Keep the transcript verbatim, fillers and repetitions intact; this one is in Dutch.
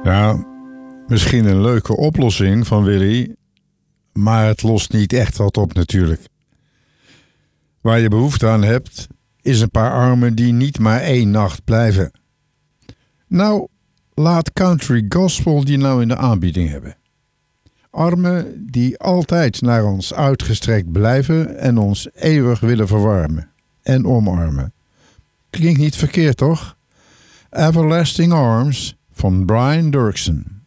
Ja, misschien een leuke oplossing van Willy, maar het lost niet echt wat op natuurlijk. Waar je behoefte aan hebt, is een paar armen die niet maar één nacht blijven. Nou, laat country gospel die nou in de aanbieding hebben. Armen die altijd naar ons uitgestrekt blijven en ons eeuwig willen verwarmen en omarmen. Klinkt niet verkeerd, toch? Everlasting Arms van Brian Doerksen.